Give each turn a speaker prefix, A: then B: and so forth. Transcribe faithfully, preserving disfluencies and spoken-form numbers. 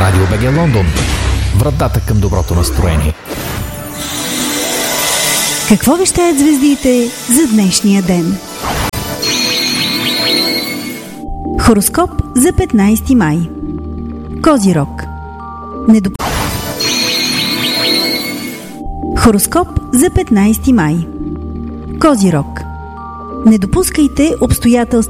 A: Радио БГ Лондон. Вратата към доброто настроение.
B: Какво вещаят звездите за днешния ден? Хороскоп за петнайсети май. Козирог. Недоп... Хороскоп за петнайсети май. Козирог. Не допускайте обстоятелства